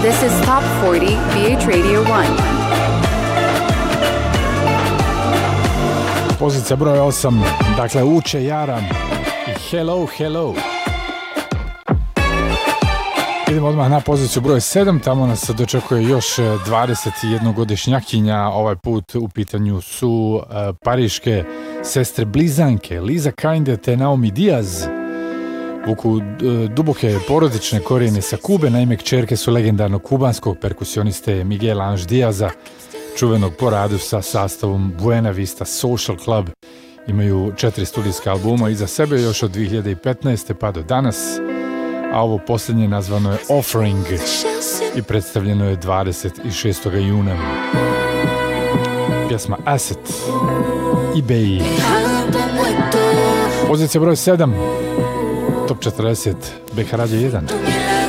This is Top 40 BH Radio 1. Pozicija broj 8, dakle Uče Jaran i Hello, Hello. Idemo odmah na poziciju broj 7, tamo nas dočekuje još 21-godišnjakinja, ovaj put u pitanju su pariške sestre blizanke, Liza Kinde te Naomi Diaz. Vuku duboke porodične korijene sa Kube, naime kćerke su legendarnog kubanskog perkusioniste Miguel Ange Diaza, čuvenog po radu sa sastavom Buena Vista Social Club. Imaju 4 studijska albuma iza sebe još od 2015. pa do danas, a ovo posljednje nazvano je Offering i predstavljeno je 26. juna. Pjesma Asset i Bay. Pozicija broj 7, Top 40, BH Radio 1.